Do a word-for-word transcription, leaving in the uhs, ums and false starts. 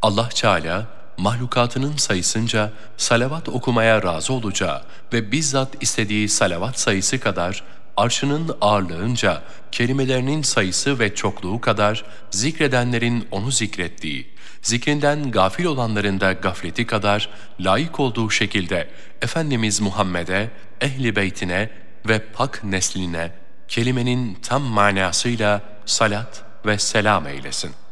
Allah Teala, mahlukatının sayısınca salavat okumaya razı olacağı ve bizzat istediği salavat sayısı kadar, arşının ağırlığınca kelimelerinin sayısı ve çokluğu kadar zikredenlerin onu zikrettiği, zikrinden gafil olanların da gafleti kadar layık olduğu şekilde Efendimiz Muhammed'e, ehli beytine ve pak nesline kelimenin tam manasıyla salat ve selam eylesin.